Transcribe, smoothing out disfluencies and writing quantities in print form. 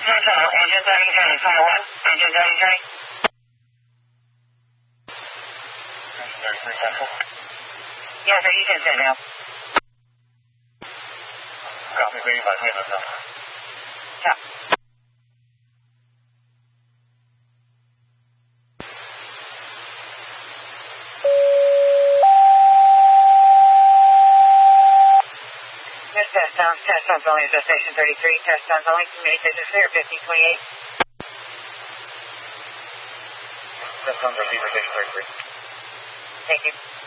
Agent Charlie Charlie, Fire 1, Agent Charlie Charlie. Yes, sir, you can send now. Copy, 85 minutes now. Yeah. Yes, test sounds only, is station 33, test sounds only, communication clear, 1528. Test sounds receiver, station 33. Thank you.